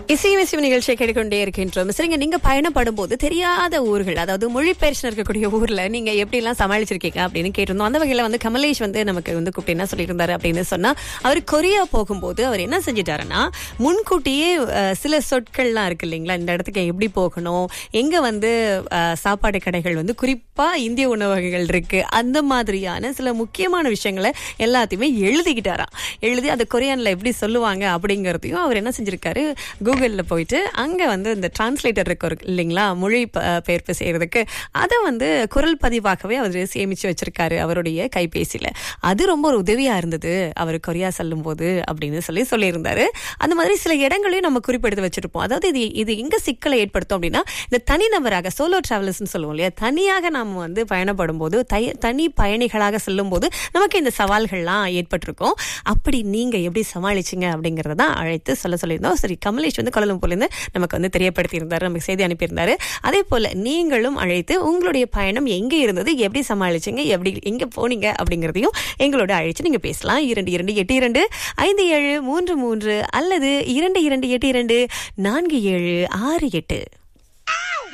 இசையமைக்கும் நிகழ்ச்சியை கேட்டுக்கொண்டே இருக்கின்றோம். சரிங்க, நீங்க பயணப்படும் போது தெரியாத ஊர்கள், அதாவது மொழிபெயர்ச்சி இருக்கக்கூடிய ஊர்ல நீங்க எப்படி எல்லாம் சமாளிச்சிருக்கீங்க அப்படின்னு கேட்டிருந்தோம். அந்த வகையில கமலேஷ் நமக்கு கூப்பிட்டு என்ன சொல்லியிருந்தாரு அப்படின்னு சொன்னா, அவர் கொரியா போகும்போது அவர் என்ன செஞ்சிட்டாருன்னா, முன்கூட்டியே சில சொற்கள்லாம் இருக்கு இல்லைங்களா, இந்த இடத்துக்கு எப்படி போகணும், எங்க சாப்பாடு கடைகள் குறிப்பா இந்திய உணவகங்கள் இருக்கு, அந்த மாதிரியான சில முக்கியமான விஷயங்களை எல்லாத்தையுமே எழுதிக்கிட்டாராம். எழுதி அதை கொரியான்ல எப்படி சொல்லுவாங்க அப்படிங்கறதையும் அவர் என்ன செஞ்சிருக்காரு, கூகுள்ல போயிட்டு அங்க இந்த டிரான்ஸ்லேட்டர் இருக்கு இல்லைங்களா, மொழி பெயர்ப்பு செய்யறதுக்கு, அதை குரல் பதிவாகவே அவர் சேமிச்சு வச்சிருக்காரு அவருடைய கைபேசியில. அது ரொம்ப ஒரு உதவியா இருந்தது அவர் கொரியா செல்லும் போது அப்படின்னு சொல்லியிருந்தாரு. அந்த மாதிரி சில இடங்களையும் நம்ம குறிப்பெடுத்து வச்சிருப்போம். அதாவது இது எங்க சிக்கலை ஏற்படுத்தும் அப்படின்னா, இந்த தனிநபராக சோலோ டிராவலர்ஸ் சொல்லுவோம் இல்லையா, தனியாக நாம பயணப்படும் போது, தனி பயணிகளாக செல்லும் போது நமக்கு இந்த சவால்கள்லாம் ஏற்பட்டிருக்கும். அப்படி நீங்க எப்படி சமாளிச்சீங்க அப்படிங்கறதான் அழைத்து சொல்லியிருந்தோம். சரி, கமலேஷ் கோலாலம்பூர்ல இருந்து நமக்கு தெரியப்படுத்தி இருந்தாரு, நமக்கு செய்தி அனுப்பியிருந்தாரு. அதே போல நீங்களும் அழைத்து உங்களுடைய பயணம் எங்க இருந்தது, எப்படி சமாளிச்சீங்க, எப்படி எங்க போனீங்க அப்படிங்கறதையும் எங்களோட அழைச்சு நீங்க பேசலாம். 22825733 அல்லது 22824768.